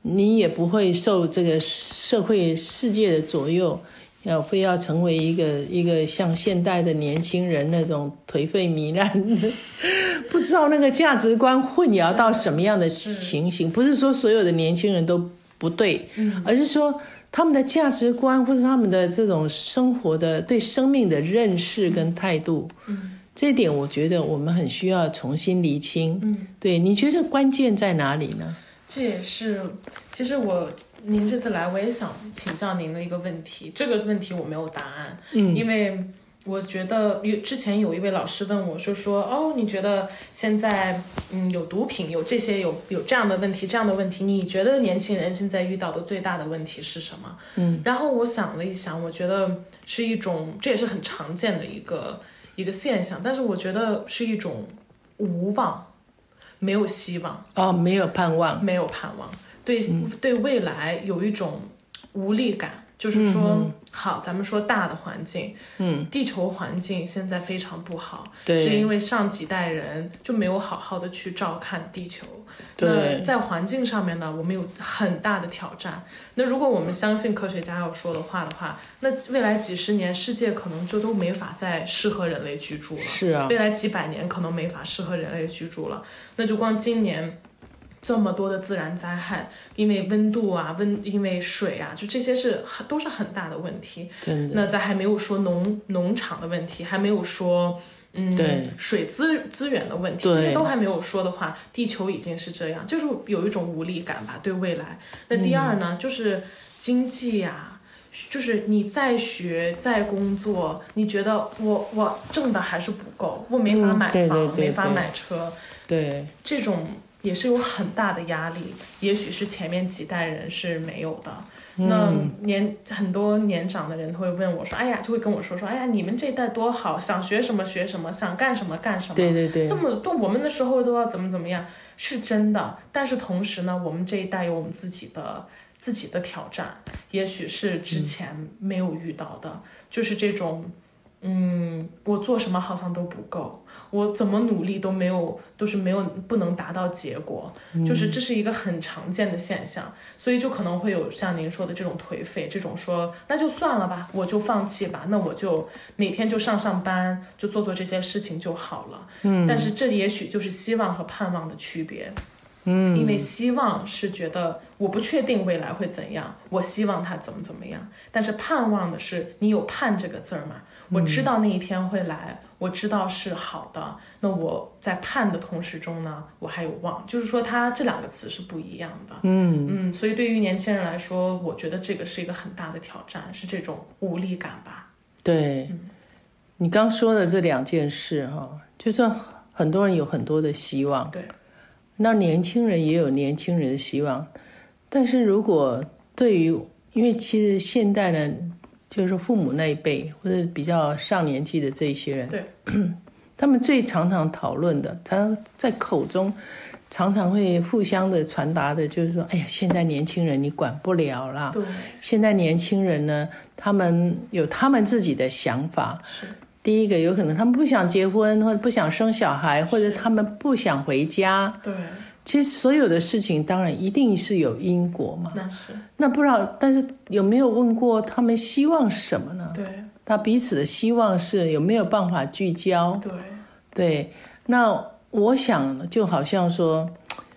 你也不会受这个社会世界的左右，非要成为一个像现代的年轻人那种颓废糜烂不知道那个价值观混淆到什么样的情形。不是说所有的年轻人都不对，而是说他们的价值观或者他们的这种生活的对生命的认识跟态度，这一点我觉得我们很需要重新厘清。对，你觉得关键在哪里呢？ 这也是其实您这次来我也想请教您的一个问题，这个问题我没有答案，因为我觉得之前有一位老师问我说你觉得现在有毒品有这些有这样的问题，你觉得年轻人现在遇到的最大的问题是什么？然后我想了一想，我觉得是一种，这也是很常见的一个现象，但是我觉得是一种无望，没有希望， 没有盼望， 对未来有一种无力感。就是说好，咱们说大的环境，地球环境现在非常不好，是因为上几代人就没有好好的去照看地球。那在环境上面呢，我们有很大的挑战。那如果我们相信科学家要说的话，那未来几十年世界可能就都没法再适合人类居住了。 是啊， 未来几百年可能没法适合人类居住了。那就光今年这么多的自然灾害，因为温度啊，因为水啊，就这些都是很大的问题。 真的。 那咱还没有说农场的问题，还没有说水资源的问题，这些都还没有说的话，地球已经是这样，就是有一种无力感吧，对未来。那第二呢，就是经济啊，就是你再学再工作，你觉得我挣的还是不够，我没法买房，没法买车， 对， 这种也是有很大的压力，也许是前面几代人是没有的。那很多年长的人会问我说，就会跟我说，你们这一代多好，想学什么学什么，想干什么干什么。 对， 这么多我们的时候都要怎么样，是真的。但是同时呢，我们这一代有我们自己的挑战，也许是之前没有遇到的，就是这种我做什么好像都不够，我怎么努力都不能达到结果，就是这是一个很常见的现象，所以就可能会有像您说的这种颓废，这种说那就算了吧，我就放弃吧，那我就每天就上班，就做这些事情就好了。但是这也许就是希望和盼望的区别。因为希望是觉得我不确定未来会怎样，我希望它怎么样，但是盼望的是你有盼这个字儿嘛，我知道那一天会来，我知道是好的，那我在盼的同时中呢，我还有望，就是说它这两个词是不一样的。所以对于年轻人来说，我觉得这个是一个很大的挑战，是这种无力感吧。 对，你刚说的这两件事就是很多人有很多的希望， 对， 那年轻人也有年轻人的希望，但是如果因为其实现代人就是父母那一辈或者比较上年纪的这些人， 对， 他们最常讨论的，他在口中常常会互相的传达的就是说，现在年轻人你管不了啦， 对， 现在年轻人呢，他们有他们自己的想法。第一个有可能他们不想结婚，或者不想生小孩，或者他们不想回家。 对， 其实所有的事情当然一定是有因果嘛。 那不知道，但是有没有问过他们希望什么呢？ 对， 他彼此的希望是有没有办法聚焦？对，那我想就好像说，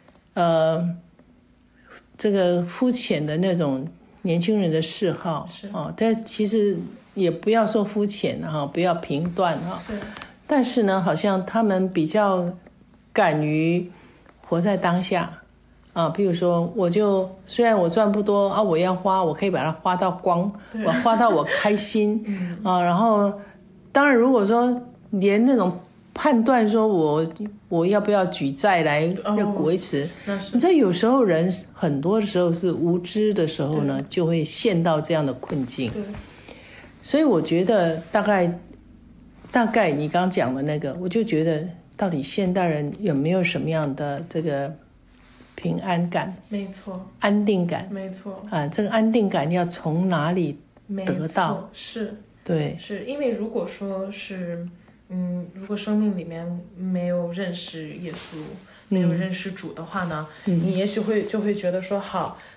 这个肤浅的那种年轻人的嗜好但其实也不要说肤浅不要评断但是呢，好像他们比较敢于活在当下比如说虽然我赚不多我要花，我可以把它花到光，我花到我开心然后当然如果说连那种判断说我要不要举债来维持你知道有时候人很多时候是无知的时候呢，就会陷到这样的困境。所以我觉得大概你刚讲的那个，我就觉得到底现代人有没有什么样的这个平安感？ 没错， 安定感， 没错这个安定感要从哪里得到？ 是， 对， 是因为如果说是如果生命里面没有认识耶稣，没有认识主的话呢，你也许就会觉得说好，